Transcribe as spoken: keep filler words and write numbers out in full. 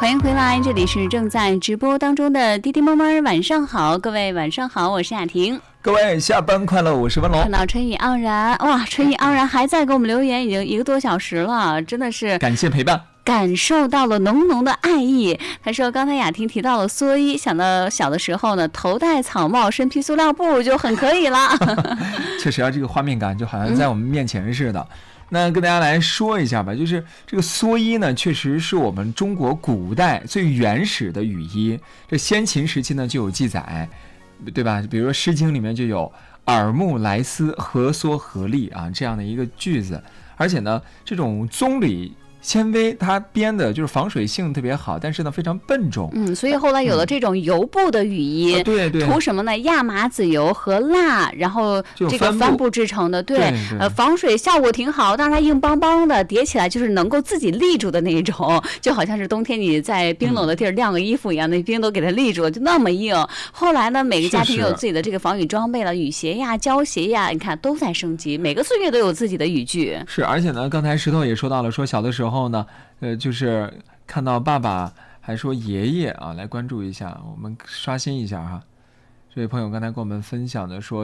欢迎回来，这里是正在直播当中的滴滴猫猫，晚上好，各位晚上好，我是雅婷。 各位下班快乐，我是文龙。 看到春意盎然，哇，春意盎然还在给我们留言，已经一个多小时了，真的是感谢陪伴。 感受到了浓浓的爱意。他说刚才雅婷提到了蓑衣，想到小的时候呢，头戴草帽，身披塑料布就很可以了。 确实啊，这个画面感就好像在我们面前似的。嗯，那跟大家来说一下吧，就是这个蓑衣呢，确实是我们中国古代最原始的雨衣。这先秦时期呢就有记载，对吧？比如说《诗经》里面就有“耳目来思，何缩何立”啊这样的一个句子。而且呢，这种棕榈纤维它编的就是防水性特别好，但是呢非常笨重。 嗯，所以后来有了这种油布的雨衣， 嗯啊、对对， 涂什么呢？亚麻籽油和蜡，然后这个帆布制成的，对， 对对呃，防水效果挺好，但是它硬邦邦的，叠起来就是能够自己立住的那种，就好像是冬天你在冰冷的地儿晾个衣服一样，嗯、那冰都给它立住了，就那么硬。后来呢，每个家庭有自己的这个防雨装备了，雨鞋呀、胶鞋呀，你看都在升级，每个岁月都有自己的雨具。 是，而且呢，刚才石头也说到了，说小的时候呢。呃，就是看到爸爸还说爷爷啊，来关注一下，我们刷新一下哈。这位朋友刚才跟我们分享的说。